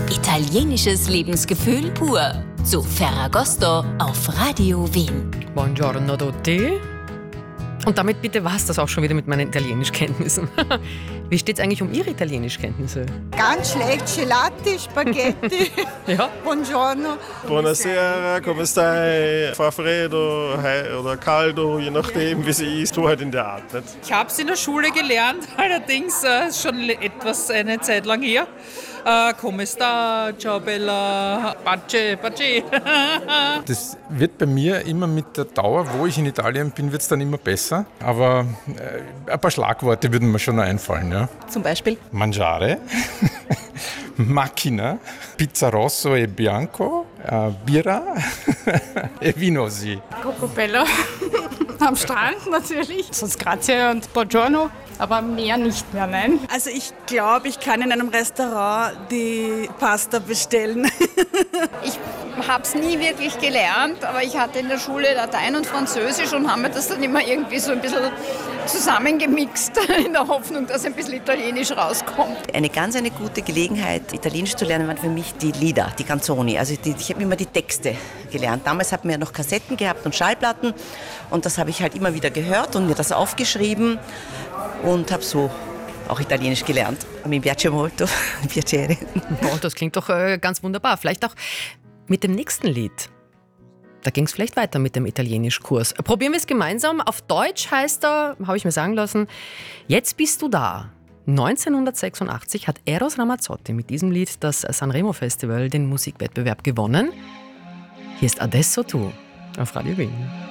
Italienisches Lebensgefühl pur. Zu Ferragosto auf Radio Wien. Buongiorno tutti. Und damit bitte war es das auch schon wieder mit meinen Italienischkenntnissen. Wie steht es eigentlich um Ihre Italienischkenntnisse? Ganz schlecht, Gelati, Spaghetti. Ja? Buongiorno. Buonasera, come stai? Fa freddo oder caldo, je nachdem, wie sie ist. So halt in der Art. Nicht? Ich habe es in der Schule gelernt, allerdings schon eine Zeit lang her. Come sta? Ciao bella, pace. Das wird bei mir immer mit der Dauer, wo ich in Italien bin, wird es dann immer besser. Aber ein paar Schlagworte würden mir schon noch einfallen. Ja? Zum Beispiel? Mangiare, Macchina, Pizza Rosso e Bianco, Birra e Vino sì. Cocobello. Am Strand natürlich. Sonst Grazie und Buongiorno, aber mehr nicht mehr, nein. Also ich glaube, ich kann in einem Restaurant die Pasta bestellen. Ich habe es nie wirklich gelernt, aber ich hatte in der Schule Latein und Französisch und haben mir das dann immer irgendwie so ein bisschen zusammengemixt, in der Hoffnung, dass ein bisschen Italienisch rauskommt. Eine gute Gelegenheit, Italienisch zu lernen, waren für mich die Lieder, die Canzoni. Also ich habe immer die Texte gelernt. Damals hatten wir noch Kassetten gehabt und Schallplatten und das habe ich halt immer wieder gehört und mir das aufgeschrieben und habe so auch Italienisch gelernt. Mi piace molto, piacere. Oh, das klingt doch ganz wunderbar. Vielleicht auch mit dem nächsten Lied. Da ging es vielleicht weiter mit dem Italienischkurs. Probieren wir es gemeinsam. Auf Deutsch heißt er, habe ich mir sagen lassen, Jetzt bist du da. 1986 hat Eros Ramazzotti mit diesem Lied das Sanremo Festival, den Musikwettbewerb, gewonnen. Hier ist Adesso tu auf Radio Wien.